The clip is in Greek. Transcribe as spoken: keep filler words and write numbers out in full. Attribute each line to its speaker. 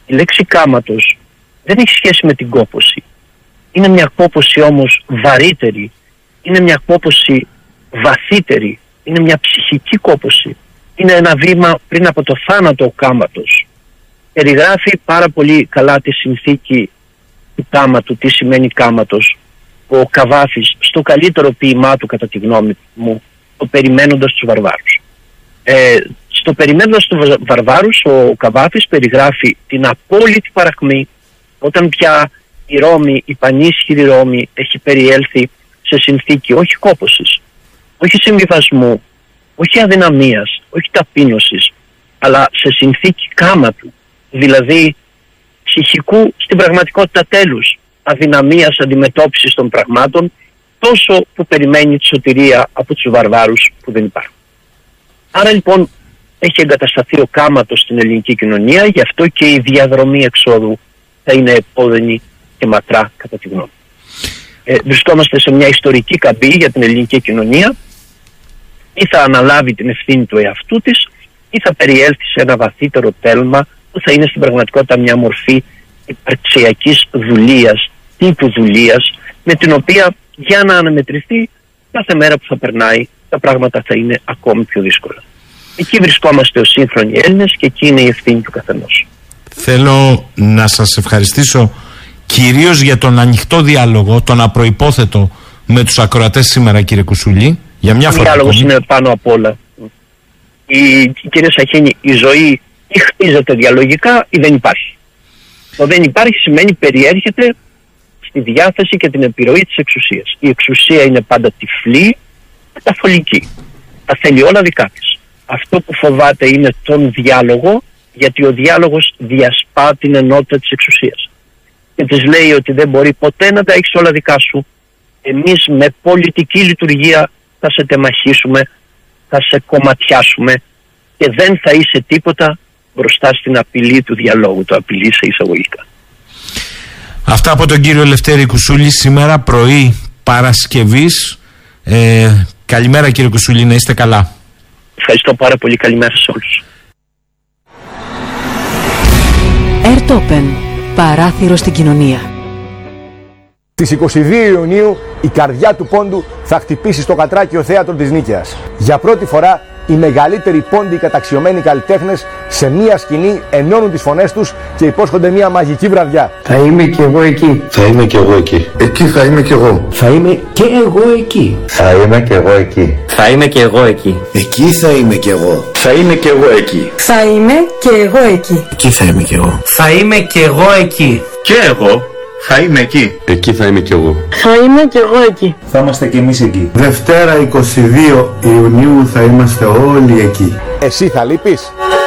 Speaker 1: Η λέξη κάματος δεν έχει σχέση με την κόπωση. Είναι μια κόπωση όμως βαρύτερη, είναι μια κόπωση βαθύτερη, είναι μια ψυχική κόπωση. Είναι ένα βήμα πριν από το θάνατο ο κάματος. Περιγράφει πάρα πολύ καλά τη συνθήκη του κάματου, τι σημαίνει κάματος. Ο Καβάφης, στο καλύτερο ποίημά του κατά τη γνώμη μου, το «Περιμένοντας τους βαρβάρους». Ε, στο «Περιμένοντας τους βαρβάρους» ο Καβάφης περιγράφει την απόλυτη παρακμή όταν πια η Ρώμη, η πανίσχυρη Ρώμη έχει περιέλθει σε συνθήκη όχι κόπωσης, όχι συμβιβασμού, όχι αδυναμίας, όχι ταπείνωσης, αλλά σε συνθήκη κάματου, δηλαδή ψυχικού στην πραγματικότητα τέλους, αδυναμίας αντιμετώπισης των πραγμάτων, τόσο που περιμένει τη σωτηρία από τους βαρβάρους που δεν υπάρχουν. Άρα λοιπόν έχει εγκατασταθεί ο κάματος στην ελληνική κοινωνία, γι' αυτό και η διαδρομή εξόδου θα είναι επώδυνη και μακρά κατά τη γνώμη. Ε, βρισκόμαστε σε μια ιστορική καμπή για την ελληνική κοινωνία, ή θα αναλάβει την ευθύνη του εαυτού της ή θα περιέλθει σε ένα βαθύτερο τέλμα που θα είναι στην πραγματικότητα μια μορφή υπαρξιακής δουλείας, τύπου δουλείας, με την οποία για να αναμετρηθεί κάθε μέρα που θα περνάει τα πράγματα θα είναι ακόμη πιο δύσκολα. Εκεί βρισκόμαστε ως σύγχρονοι Έλληνες και εκεί είναι η ευθύνη του καθενός.
Speaker 2: Θέλω να σας ευχαριστήσω κυρίως για τον ανοιχτό διάλογο, τον απροϋπόθετο με τους ακροατές σήμερα, κύριε Κουσούλη. Για μια φορά. Ο διάλογος είναι πάνω απ' όλα. Η, κύριε Σαχίνη, η ζωή ή χτίζεται διαλογικά ή δεν υπάρχει. Το δεν υπάρχει σημαίνει περιέρχεται στη διάθεση και την επιρροή της εξουσίας. Η εξουσία είναι πάντα τυφλή, μεταφολική. Τα θέλει όλα δικά της. Αυτό που φοβάται είναι τον διάλογο, γιατί ο διάλογος διασπά την ενότητα της εξουσίας. Και της λέει ότι δεν μπορεί ποτέ να τα έχεις όλα δικά σου. Εμείς με πολιτική λειτουργία θα σε τεμαχίσουμε, θα σε κομματιάσουμε και δεν θα είσαι τίποτα μπροστά στην απειλή του διαλόγου, το απειλή σε εισαγωγικά. Αυτά από τον κύριο Λευτέρη Κουσούλη σήμερα πρωί Παρασκευής. Ε, καλημέρα κύριε Κουσούλη, να είστε καλά.
Speaker 1: Ευχαριστώ πάρα πολύ, καλημέρα σε όλους.
Speaker 3: Airtopen, παράθυρο στην κοινωνία.
Speaker 4: Στις είκοσι δύο Ιουνίου η καρδιά του πόντου θα χτυπήσει στο Κατράκιο Θέατρο της Νίκαιας. Για πρώτη φορά οι μεγαλύτεροι πόντιοι καταξιωμένοι καλλιτέχνες σε μία σκηνή ενώνουν τις φωνές τους και υπόσχονται μία μαγική βραδιά.
Speaker 5: Θα είμαι κι εγώ εκεί.
Speaker 6: Θα είμαι κι εγώ εκεί.
Speaker 5: Εκεί θα είμαι κι εγώ.
Speaker 7: Θα είμαι και εγώ εκεί.
Speaker 6: Θα είμαι κι εγώ εκεί.
Speaker 7: Θα είμαι κι εγώ εκεί.
Speaker 5: Εκεί θα είμαι κι εγώ.
Speaker 6: Θα είμαι κι εγώ εκεί.
Speaker 8: Θα είμαι και εγώ εκεί.
Speaker 5: Εκεί θα είμαι κι εγώ.
Speaker 7: Θα είμαι κι εγώ εκεί.
Speaker 6: Και εγώ θα είμαι εκεί. Εκεί θα είμαι κι εγώ.
Speaker 8: Θα είμαι και εγώ εκεί.
Speaker 5: Θα είμαστε κι εμείς εκεί.
Speaker 9: Δευτέρα είκοσι δύο Ιουνίου θα είμαστε όλοι εκεί.
Speaker 4: Εσύ θα λείπεις?